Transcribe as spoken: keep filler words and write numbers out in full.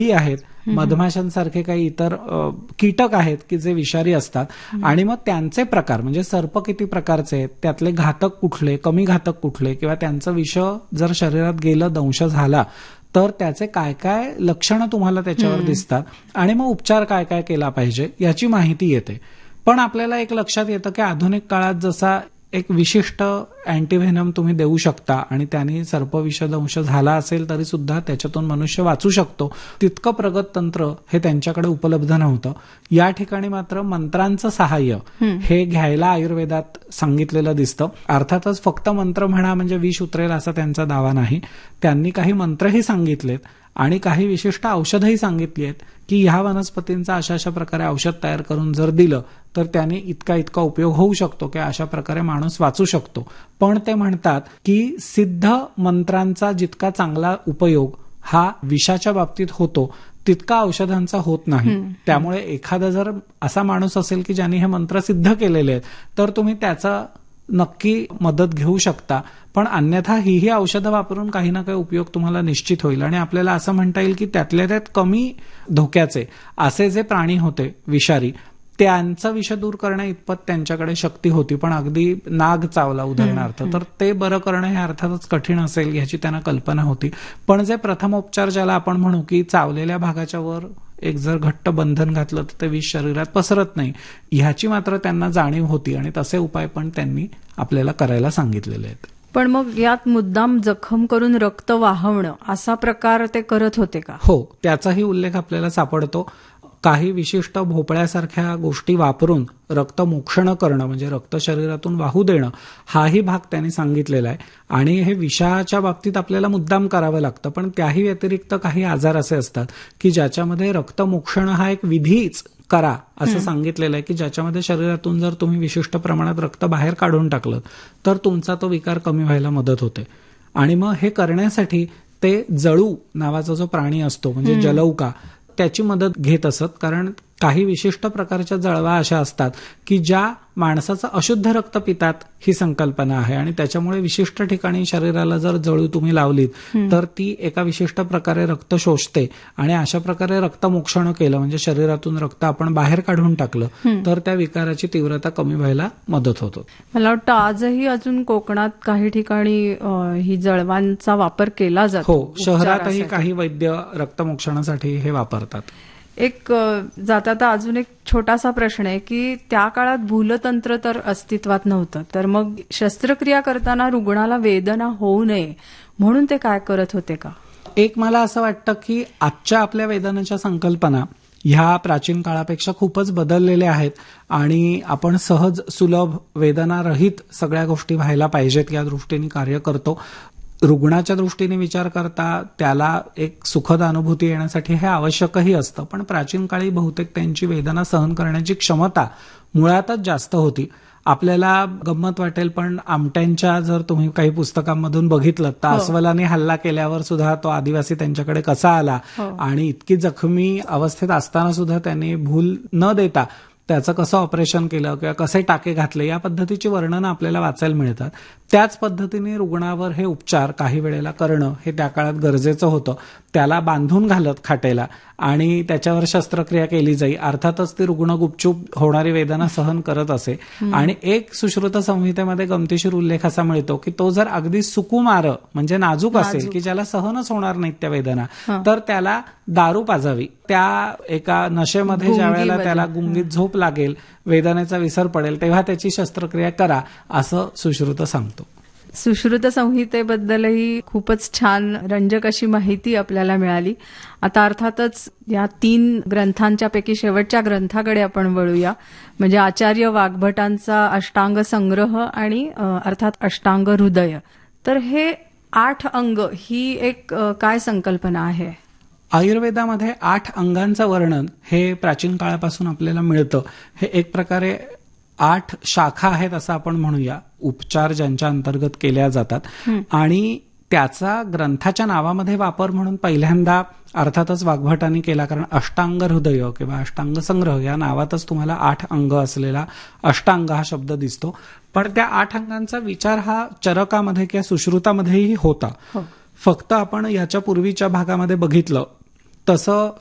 आहेत, मधमाशांसारखे काही इतर कीटक आहेत की जे विषारी असतात, आणि मग त्यांचे प्रकार म्हणजे सर्प किती प्रकारचे आहेत, त्यातले घातक कुठले, कमी घातक कुठले, किंवा त्यांचं विष जर शरीरात गेलं, दंश झाला तर त्याचे काय काय लक्षणं तुम्हाला त्याच्यावर दिसतात, आणि मग उपचार काय काय केला पाहिजे याची माहिती येते. पण आपल्याला एक लक्षात येतं की आधुनिक काळात जसा एक विशिष्ट अँटीव्हेनम तुम्ही देऊ शकता आणि त्याने सर्पविषदंश झाला असेल तरी सुद्धा त्याच्यातून मनुष्य वाचू शकतो, तितकं प्रगत तंत्र हे त्यांच्याकडे उपलब्ध नव्हतं. या ठिकाणी मात्र मंत्रांचं सहाय्य हे घ्यायला आयुर्वेदात सांगितलेलं दिसतं. अर्थातच फक्त मंत्र म्हणा म्हणजे विष उतरेल असा त्यांचा दावा नाही. त्यांनी काही मंत्रही सांगितलेत आणि काही विशिष्ट औषधही सांगितली आहेत की ह्या वनस्पतींचा अशा अशा प्रकारे औषध तयार करून जर दिलं तर त्याने इतका इतका उपयोग होऊ शकतो की अशा प्रकारे माणूस वाचू शकतो. पण ते म्हणतात की सिद्ध मंत्रांचा जितका चांगला उपयोग हा विषाच्या बाबतीत होतो तितका औषधांचा होत नाही. त्यामुळे एखादा जर असा माणूस असेल की ज्यांनी हे मंत्र सिद्ध केलेले आहेत तर तुम्ही त्याचा नक्की मदत घेऊ शकता. पण अन्यथा ही ही औषधं वापरून काही ना काही उपयोग तुम्हाला निश्चित होईल. आणि आपल्याला असं म्हणता येईल की त्यातल्या त्यात कमी धोक्याचे असे जे प्राणी होते विषारी, त्यांचं विष दूर करण्या इतपत त्यांच्याकडे शक्ती होती. पण अगदी नाग चावला उदाहरणार्थ तर ते बरं करणं हे अर्थातच कठीण असेल याची त्यांना कल्पना होती. पण जे प्रथमोपचार ज्याला आपण म्हणू की चावलेल्या भागाच्या वर एक जर घट्ट बंधन घातलं तर ते विष शरीरात पसरत नाही, ह्याची मात्र त्यांना जाणीव होती आणि तसे उपाय पण त्यांनी आपल्याला करायला सांगितलेले आहेत. पण मग यात मुद्दाम जखम करून रक्त वाहवणं असा प्रकार ते करत होते का? हो, त्याचाही उल्लेख आपल्याला सापडतो. काही विशिष्ट भोपळ्यासारख्या गोष्टी वापरून रक्त मोक्षण करणं म्हणजे रक्त शरीरातून वाहू देणं हाही भाग त्यांनी सांगितलेला आहे. आणि हे विषाच्या बाबतीत आपल्याला मुद्दाम करावं लागतं. पण त्याही व्यतिरिक्त काही आजार असे असतात की ज्याच्यामध्ये रक्त मोक्षण हा एक विधीच करा असं सांगितलेलं आहे की ज्याच्यामध्ये शरीरातून जर तुम्ही विशिष्ट प्रमाणात रक्त बाहेर काढून टाकलं तर तुमचा तो विकार कमी व्हायला मदत होते. आणि मग हे करण्यासाठी ते जळू नावाचा जो प्राणी असतो म्हणजे जलौका त्याची मदत घेत असत. कारण काही विशिष्ट प्रकारच्या जळवा अशा असतात की ज्या माणसाचं अशुद्ध रक्त पितात ही संकल्पना आहे आणि त्याच्यामुळे विशिष्ट ठिकाणी शरीराला जर जळू तुम्ही लावलीत तर ती एका विशिष्ट प्रकारे रक्त शोषते आणि अशा प्रकारे रक्त मोक्षण केलं म्हणजे शरीरातून रक्त आपण बाहेर काढून टाकलं तर त्या विकाराची तीव्रता कमी व्हायला मदत होतो. मला वाटतं आजही अजून कोकणात काही ठिकाणी ही जळवांचा वापर केला जातो. हो, शहरातही काही वैद्य रक्तमोक्षणासाठी हे वापरतात. एक जाता अजून एक छोटासा प्रश्न आहे की त्या काळात भूलतंत्र तर अस्तित्वात नव्हतं, तर मग शस्त्रक्रिया करताना रुग्णाला वेदना होऊ नये म्हणून ते काय करत होते का? एक मला असं वाटतं की आजच्या आपल्या वेदनेच्या संकल्पना ह्या प्राचीन काळापेक्षा खूपच बदललेल्या आहेत आणि आपण सहज सुलभ वेदनारहित सगळ्या गोष्टी व्हायला पाहिजेत या दृष्टीने कार्य करतो. रुग्णाच्या दृष्टीने विचार करता त्याला एक सुखद अनुभूती येण्यासाठी हे आवश्यकही असतं. पण प्राचीन काळी बहुतेक त्यांची वेदना सहन करण्याची क्षमता मुळातच जास्त होती. आपल्याला गंमत वाटेल पण आमट्यांच्या जर तुम्ही काही पुस्तकांमधून बघितलं तर अस्वलाने हल्ला केल्यावर सुद्धा तो आदिवासी त्यांच्याकडे कसा आला आणि इतकी जखमी अवस्थेत असताना सुद्धा त्यांनी भूल न देता त्याचं कसं ऑपरेशन केलं किंवा कसे टाके घातले या पद्धतीची वर्णनं आपल्याला वाचायला मिळतात. त्याच पद्धतीने रुग्णावर हे उपचार काही वेळेला करणं हे त्या काळात गरजेचं होतं. त्याला बांधून घालत खाटेला आणि त्याच्यावर शस्त्रक्रिया केली जाई. अर्थातच ती रुग्ण गुपचूप होणारी वेदना सहन करत असे. आणि एक सुश्रुत संहितेमध्ये गमतीशीर उल्लेख असा मिळतो की तो जर अगदी सुकुमार म्हणजे नाजूक असेल की ज्याला सहनच होणार नाहीत त्या वेदना तर त्याला दारू पाजावी. त्या एका नशेमध्ये ज्या वेळेला त्याला गुंगीत झोप लागेल, वेदनेचा विसर पडेल तेव्हा त्याची शस्त्रक्रिया करा असं सुश्रुत सांगतो. सुश्रुत संहितेबद्दलही खूपच छान रंजक अशी माहिती आपल्याला मिळाली. आता अर्थातच या तीन ग्रंथांच्या पैकी शेवटच्या ग्रंथाकडे आपण वळूया म्हणजे आचार्य वाग्भटांचा अष्टांग संग्रह आणि अर्थात अष्टांग हृदय. तर हे आठ अंग ही एक काय संकल्पना आहे? आयुर्वेदामध्ये आठ अंगांचं वर्णन हे प्राचीन काळापासून आपल्याला मिळतं. हे एक प्रकारे आठ शाखा आहेत असं आपण म्हणूया, उपचार ज्यांच्या अंतर्गत केल्या जातात. आणि त्याचा ग्रंथाच्या नावामध्ये वापर म्हणून पहिल्यांदा अर्थातच वाग्भटांनी केला, कारण अष्टांग हृदय किंवा अष्टांग संग्रह या नावातच तुम्हाला आठ अंग असलेला अष्टांग हा शब्द दिसतो. पण त्या आठ अंगांचा विचार हा चरकामध्ये किंवा सुश्रुतामध्येही होता. फक्त आपण याच्या पूर्वीच्या भागामध्ये बघितलं तसं